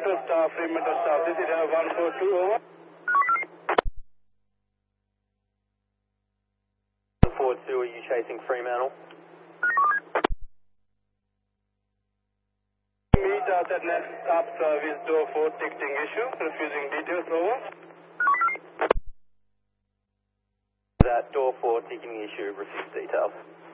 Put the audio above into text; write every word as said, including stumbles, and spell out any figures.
Fremantle Star, Fremantle Star, this is one four two, over. one four two, are you chasing Fremantle? Meet us at next stop service, door four, ticketing issue, refusing details, over. That door four ticketing issue, refuse details.